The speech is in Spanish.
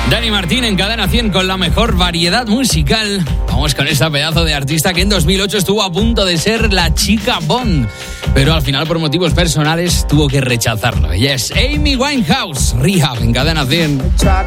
Dani Martín en Cadena 100 con la mejor variedad musical. Vamos con esta pedazo de artista que en 2008 estuvo a punto de ser la chica Bond, pero al final por motivos personales tuvo que rechazarlo. Ella es Amy Winehouse. Rehab en Cadena 100.